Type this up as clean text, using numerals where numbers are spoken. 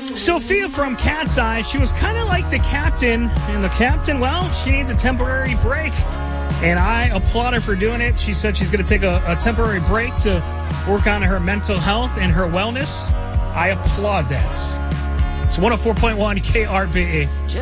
Sophia from Cat's Eye, she was kind of like the captain. And the captain, well, she needs a temporary break. And I applaud her for doing it. She said she's going to take a temporary break to work on her mental health and her wellness. I applaud that. It's 104.1 KRBE.